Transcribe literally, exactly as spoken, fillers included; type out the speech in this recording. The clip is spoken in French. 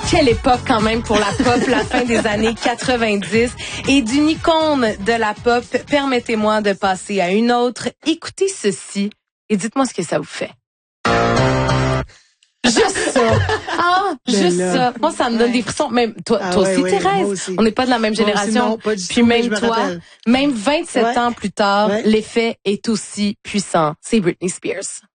Quelle époque quand même pour la pop, la fin des années quatre-vingt-dix. Et d'une icône de la pop, permettez-moi de passer à une autre. Écoutez ceci et dites-moi ce que ça vous fait. Juste ça. Ah, juste là, ça. Moi, ça me donne ouais. des frissons. Même toi, Ah toi ouais, aussi, ouais, Thérèse. moi aussi. On n'est pas de la même Moi aussi, génération. non, pas du Puis tout, mais même je me toi, rappelle. même vingt-sept Ouais. ans plus tard, Ouais. l'effet est aussi puissant. C'est Britney Spears.